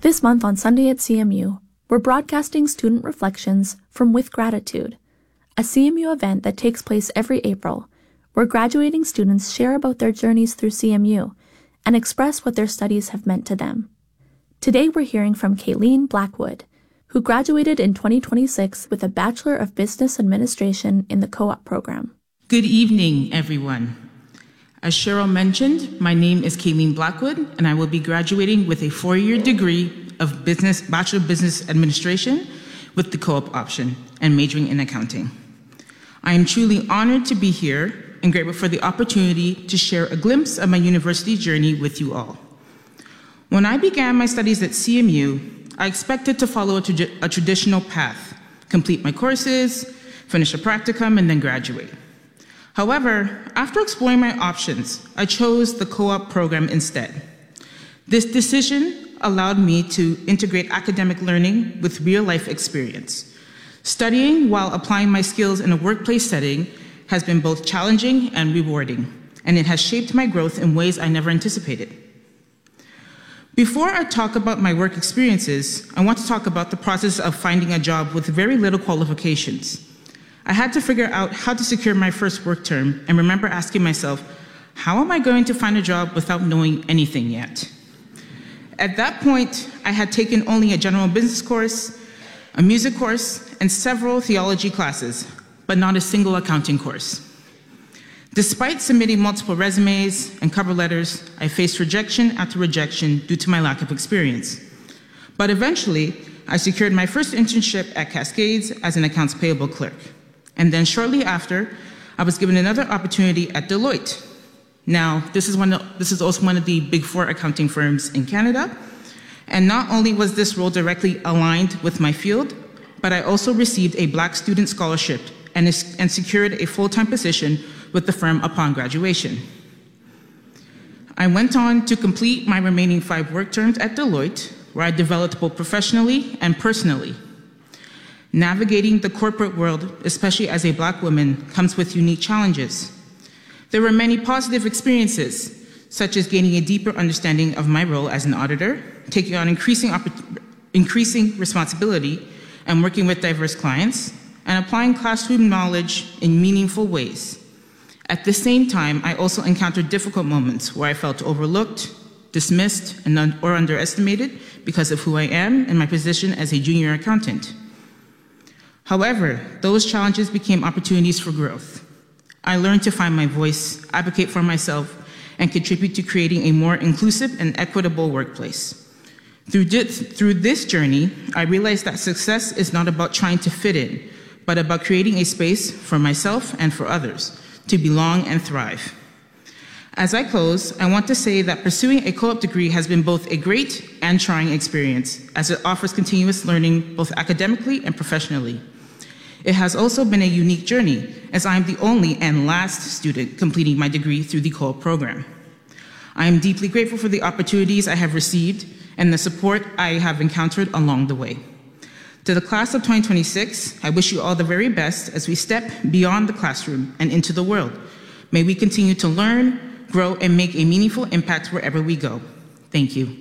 This month on Sunday at CMU, we're broadcasting student reflections from With Gratitude, a CMU event that takes place every April, where graduating students share about their journeys through CMU and express what their studies have meant to them. Today we're hearing from Kayleen Blackwood, who graduated in 2026 with a Bachelor of Business Administration in the Co-op program. Good evening, everyone. As Cheryl mentioned, my name is Kayleen Blackwood, and I will be graduating with a 4-year degree of Bachelor of Business Administration with the co-op option and majoring in accounting. I am truly honored to be here and grateful for the opportunity to share a glimpse of my university journey with you all. When I began my studies at CMU, I expected to follow a traditional path, complete my courses, finish a practicum, and then graduate. However, after exploring my options, I chose the co-op program instead. This decision allowed me to integrate academic learning with real-life experience. Studying while applying my skills in a workplace setting has been both challenging and rewarding, and it has shaped my growth in ways I never anticipated. Before I talk about my work experiences, I want to talk about the process of finding a job with very little qualifications. I had to figure out how to secure my first work term and remember asking myself, how am I going to find a job without knowing anything yet? At that point, I had taken only a general business course, a music course, and several theology classes, but not a single accounting course. Despite submitting multiple resumes and cover letters, I faced rejection after rejection due to my lack of experience. But eventually, I secured my first internship at Cascades as an accounts payable clerk. And then shortly after, I was given another opportunity at Deloitte. Now, this is also one of the Big Four accounting firms in Canada. And not only was this role directly aligned with my field, but I also received a Black Student Scholarship and secured a full-time position with the firm upon graduation. I went on to complete my remaining 5 work terms at Deloitte, where I developed both professionally and personally. Navigating the corporate world, especially as a Black woman, comes with unique challenges. There were many positive experiences, such as gaining a deeper understanding of my role as an auditor, taking on increasing responsibility, and working with diverse clients, and applying classroom knowledge in meaningful ways. At the same time, I also encountered difficult moments where I felt overlooked, dismissed, or underestimated because of who I am and my position as a junior accountant. However, those challenges became opportunities for growth. I learned to find my voice, advocate for myself, and contribute to creating a more inclusive and equitable workplace. Through this journey, I realized that success is not about trying to fit in, but about creating a space for myself and for others to belong and thrive. As I close, I want to say that pursuing a co-op degree has been both a great and trying experience, as it offers continuous learning both academically and professionally. It has also been a unique journey, as I am the only and last student completing my degree through the co-op program. I am deeply grateful for the opportunities I have received and the support I have encountered along the way. To the class of 2026, I wish you all the very best as we step beyond the classroom and into the world. May we continue to learn, grow, and make a meaningful impact wherever we go. Thank you.